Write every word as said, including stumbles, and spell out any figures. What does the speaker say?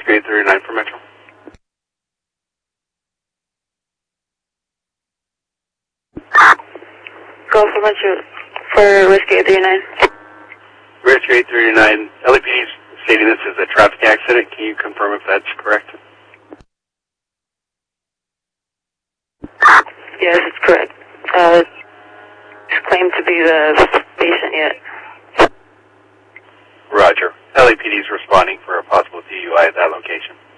Whiskey eight three nine for Metro. Go for Metro for Whiskey eight three nine. Whiskey eight three nine, L A P D is stating this is a traffic accident. Can you confirm if that's correct? Yes, it's correct. Uh, it's claimed to be the patient yet. Roger. L A P D is responding for a possible D U I at that location.